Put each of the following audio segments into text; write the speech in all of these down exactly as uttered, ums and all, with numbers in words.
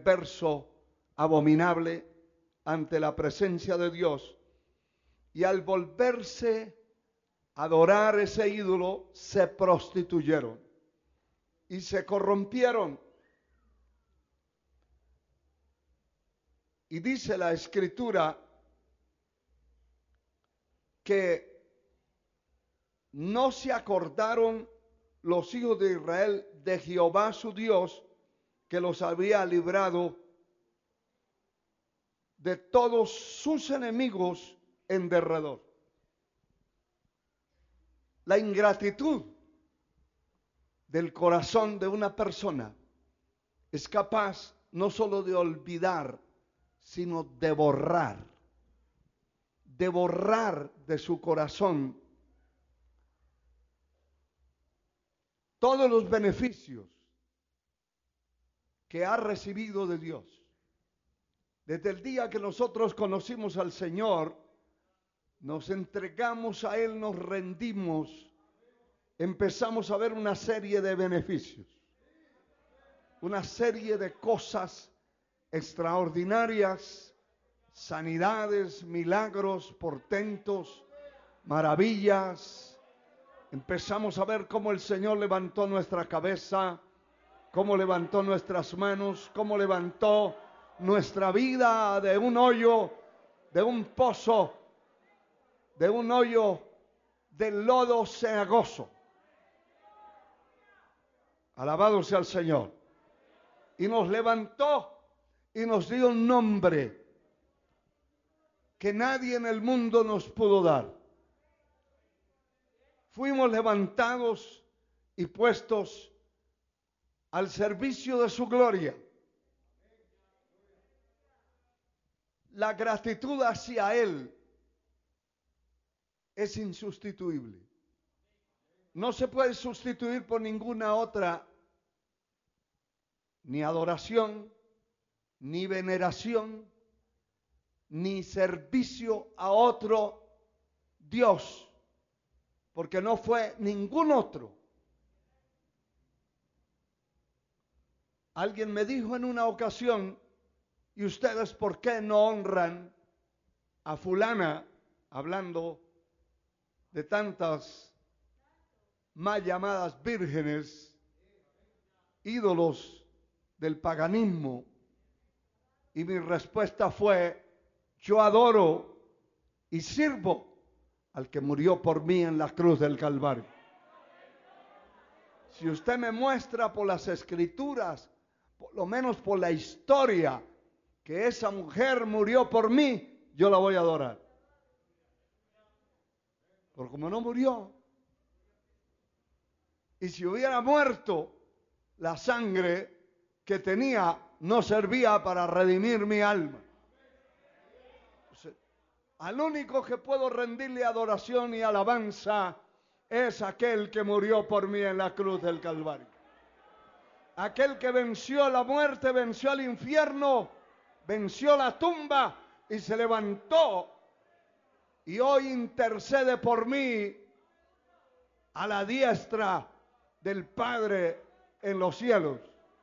perverso, abominable, ante la presencia de Dios. Y al volverse a adorar ese ídolo, se prostituyeron y se corrompieron. Y dice la Escritura que no se acordaron los hijos de Israel de Jehová su Dios, que los había librado de todos sus enemigos en derredor. La ingratitud del corazón de una persona es capaz no solo de olvidar, sino de borrar, de borrar de su corazón todos los beneficios que ha recibido de Dios. Desde el día que nosotros conocimos al Señor, nos entregamos a Él, nos rendimos, empezamos a ver una serie de beneficios, una serie de cosas extraordinarias, sanidades, milagros, portentos, maravillas. Empezamos a ver cómo el Señor levantó nuestra cabeza, cómo levantó nuestras manos, cómo levantó nuestra vida de un hoyo, de un pozo, de un hoyo de lodo cenagoso. Alabado sea el Señor. Y nos levantó y nos dio un nombre que nadie en el mundo nos pudo dar. Fuimos levantados y puestos al servicio de su gloria. La gratitud hacia Él es insustituible. No se puede sustituir por ninguna otra, ni adoración, ni veneración, ni servicio a otro Dios, porque no fue ningún otro. Alguien me dijo en una ocasión, ¿y ustedes por qué no honran a fulana? Hablando de tantas mal llamadas vírgenes, ídolos del paganismo. Y mi respuesta fue, yo adoro y sirvo al que murió por mí en la cruz del Calvario. Si usted me muestra por las Escrituras, por lo menos por la historia, que esa mujer murió por mí, yo la voy a adorar. Pero como no murió, y si hubiera muerto, la sangre que tenía no servía para redimir mi alma. Entonces, al único que puedo rendirle adoración y alabanza es aquel que murió por mí en la cruz del Calvario. Aquel que venció la muerte, venció el infierno, venció la tumba y se levantó. Y hoy intercede por mí a la diestra del Padre en los cielos.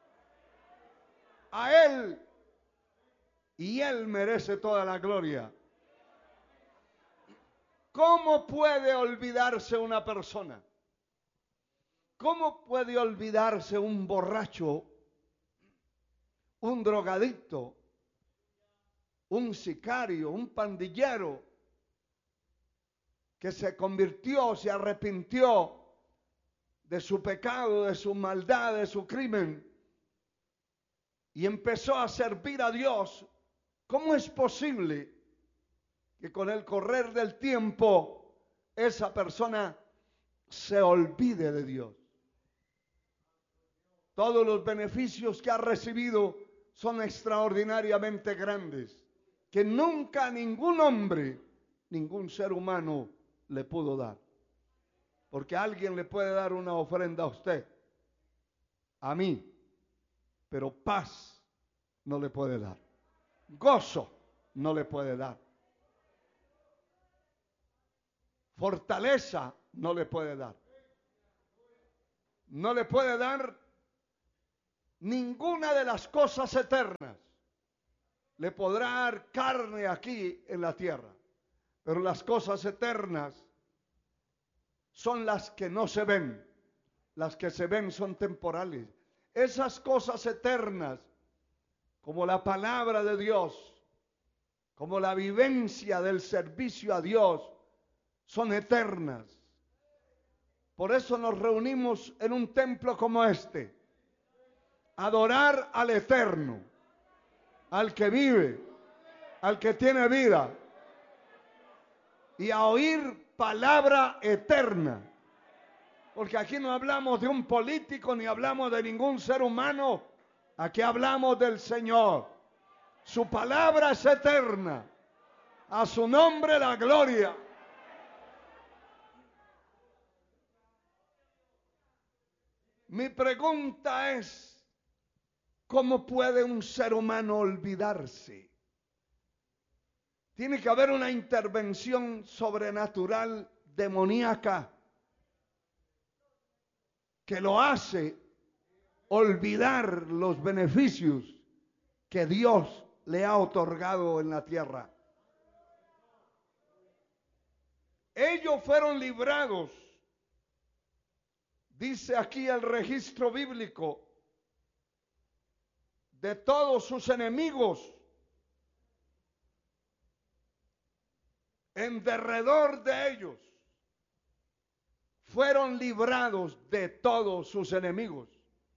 A Él, y Él merece toda la gloria. ¿Cómo puede olvidarse una persona? ¿Cómo puede olvidarse un borracho, un drogadicto, un sicario, un pandillero que se convirtió, se arrepintió de su pecado, de su maldad, de su crimen y empezó a servir a Dios? ¿Cómo es posible que con el correr del tiempo esa persona se olvide de Dios? Todos los beneficios que ha recibido son extraordinariamente grandes, que nunca ningún hombre, ningún ser humano le pudo dar. Porque alguien le puede dar una ofrenda a usted, a mí, pero paz no le puede dar. Gozo no le puede dar. Fortaleza no le puede dar. No le puede dar ninguna de las cosas eternas le podrá dar carne aquí en la tierra. Pero las cosas eternas son las que no se ven. Las que se ven son temporales. Esas cosas eternas, como la palabra de Dios, como la vivencia del servicio a Dios, son eternas. Por eso nos reunimos en un templo como este. Adorar al eterno, al que vive, al que tiene vida. Y a oír palabra eterna. Porque aquí no hablamos de un político ni hablamos de ningún ser humano. Aquí hablamos del Señor. Su palabra es eterna. A su nombre la gloria. Mi pregunta es, ¿cómo puede un ser humano olvidarse? Tiene que haber una intervención sobrenatural, demoníaca, que lo hace olvidar los beneficios que Dios le ha otorgado en la tierra. Ellos fueron librados, dice aquí el registro bíblico, de todos sus enemigos en derredor de ellos. Fueron librados de todos sus enemigos.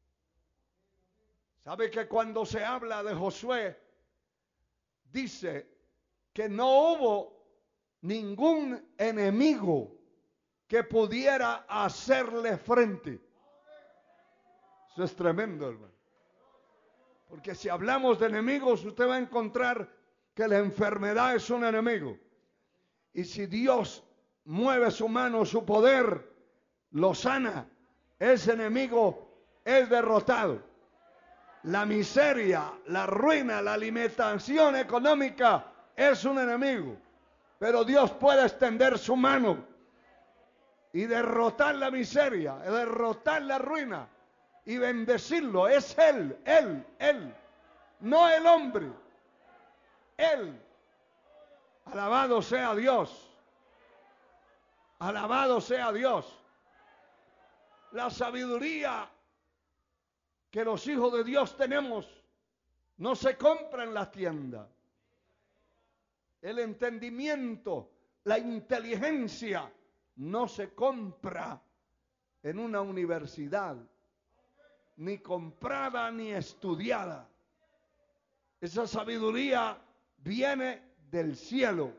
¿Sabe que cuando se habla de Josué, dice que no hubo ningún enemigo que pudiera hacerle frente? Eso es tremendo, hermano. Porque si hablamos de enemigos, usted va a encontrar que la enfermedad es un enemigo. Y si Dios mueve su mano, su poder, lo sana, ese enemigo es derrotado. La miseria, la ruina, la limitación económica es un enemigo. Pero Dios puede extender su mano y derrotar la miseria, derrotar la ruina y bendecirlo. Es Él, Él, Él, no el hombre, Él. Alabado sea Dios, alabado sea Dios. La sabiduría que los hijos de Dios tenemos no se compra en la tienda. El entendimiento, la inteligencia no se compra en una universidad, ni comprada ni estudiada. Esa sabiduría viene del cielo.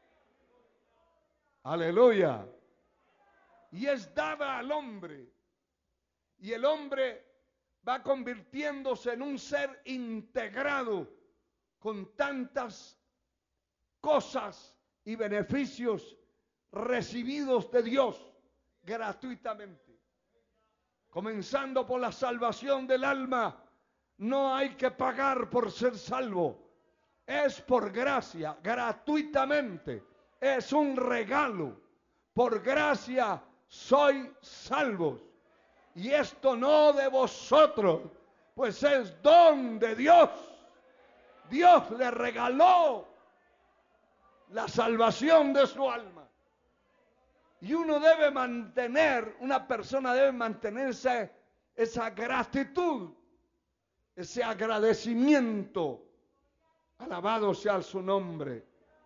Aleluya. Y es dada al hombre. Y el hombre va convirtiéndose en un ser integrado con tantas cosas y beneficios recibidos de Dios gratuitamente. Comenzando por la salvación del alma. No hay que pagar por ser salvo. Es por gracia, gratuitamente. Es un regalo. Por gracia sois salvos. Y esto no de vosotros, pues es don de Dios. Dios le regaló la salvación de su alma. Y uno debe mantener, una persona debe mantenerse esa gratitud, ese agradecimiento. Alabado sea su nombre.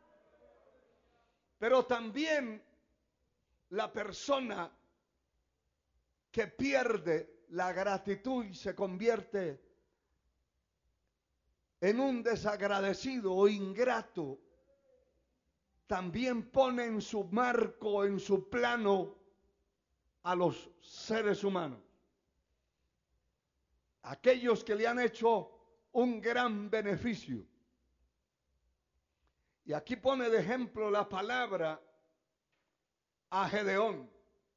Pero también la persona que pierde la gratitud y se convierte en un desagradecido o ingrato, también pone en su marco, en su plano, a los seres humanos. Aquellos que le han hecho un gran beneficio. Y aquí pone de ejemplo la palabra a Gedeón.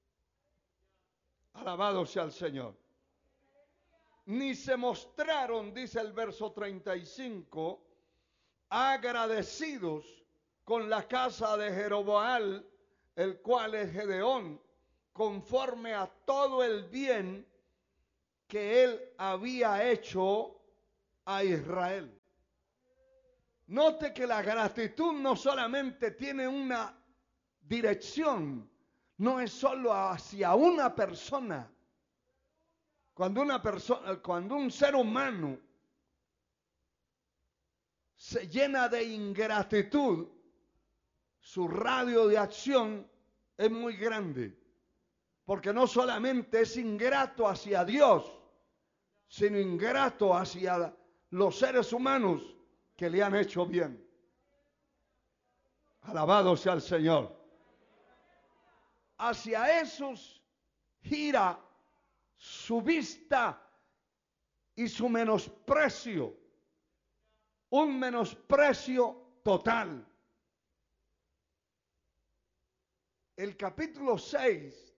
Alabado sea el Señor. Ni se mostraron, dice el verso treinta y cinco, agradecidos con la casa de Jeroboam, el cual es Gedeón, conforme a todo el bien que él había hecho a Israel. Note que la gratitud no solamente tiene una dirección, no es solo hacia una persona. Cuando una persona, cuando un ser humano se llena de ingratitud, su radio de acción es muy grande, porque no solamente es ingrato hacia Dios, sino ingrato hacia los seres humanos que le han hecho bien. Alabado sea el Señor. Hacia esos gira su vista y su menosprecio, un menosprecio total. El capítulo seis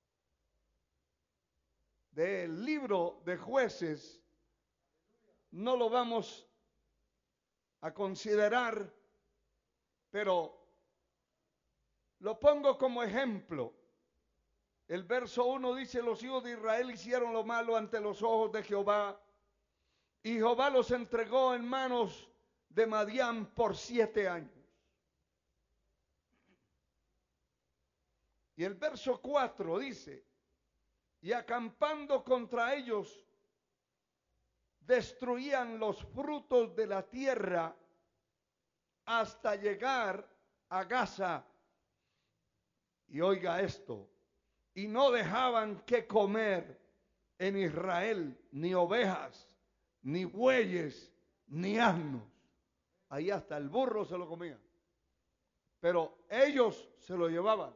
del libro de Jueces no lo vamos a considerar, pero lo pongo como ejemplo. El verso uno dice: los hijos de Israel hicieron lo malo ante los ojos de Jehová, y Jehová los entregó en manos de Madián por siete años. Y el verso cuatro dice: y acampando contra ellos, destruían los frutos de la tierra hasta llegar a Gaza. Y oiga esto: y no dejaban que comer en Israel ni ovejas, ni bueyes, ni asnos. Ahí hasta el burro se lo comían. Pero ellos se lo llevaban,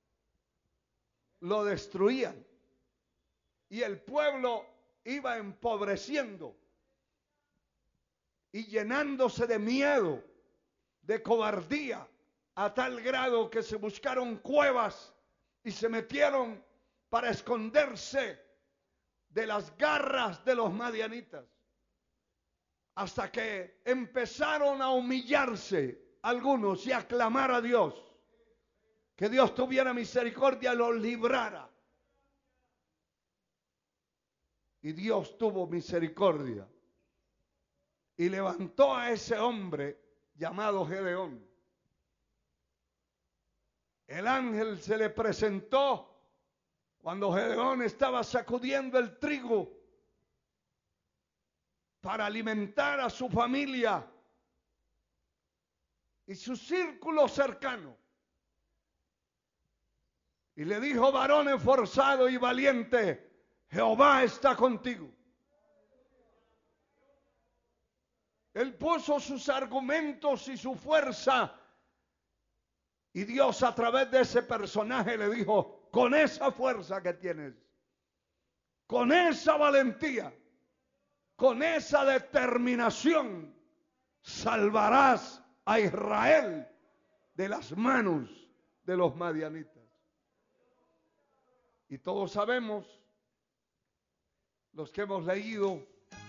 lo destruían. Y el pueblo iba empobreciendo y llenándose de miedo, de cobardía, a tal grado que se buscaron cuevas y se metieron para esconderse de las garras de los madianitas, hasta que empezaron a humillarse algunos y a clamar a Dios, que Dios tuviera misericordia y los librara. Y Dios tuvo misericordia y levantó a ese hombre llamado Gedeón. El ángel se le presentó cuando Gedeón estaba sacudiendo el trigo para alimentar a su familia y su círculo cercano. Y le dijo: varón esforzado y valiente, Jehová está contigo. Él puso sus argumentos y su fuerza, y Dios a través de ese personaje le dijo: con esa fuerza que tienes, con esa valentía, con esa determinación, salvarás a Israel de las manos de los madianitas. Y todos sabemos, los que hemos leído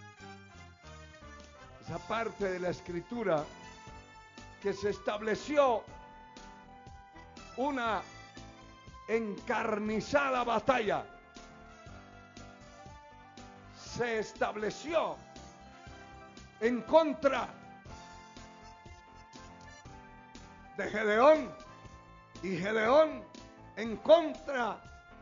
esa parte de la escritura, que se estableció una encarnizada batalla. Se estableció en contra de Gedeón y Gedeón en contra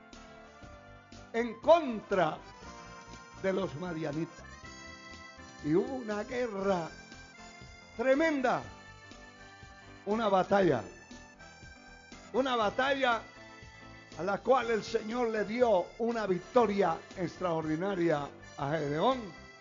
en contra de los madianitas. Y hubo una guerra tremenda, una batalla, una batalla a la cual el Señor le dio una victoria extraordinaria a Gedeón.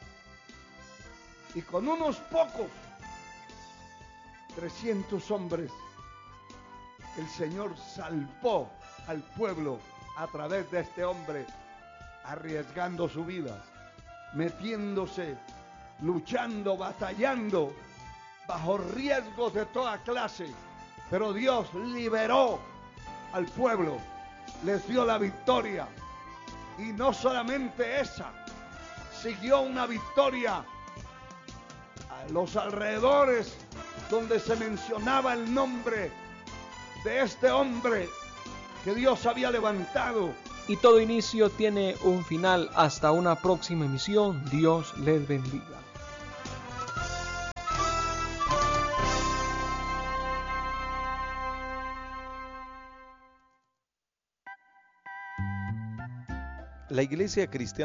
Y con unos pocos, trescientos hombres, el Señor salvó al pueblo a través de este hombre, arriesgando su vida, metiéndose, luchando, batallando, bajo riesgos de toda clase. Pero Dios liberó al pueblo, les dio la victoria. Y no solamente esa, siguió una victoria a los alrededores donde se mencionaba el nombre de este hombre que Dios había levantado y todo inicio tiene un final. Hasta una próxima emisión. Dios les bendiga. La Iglesia Cristiana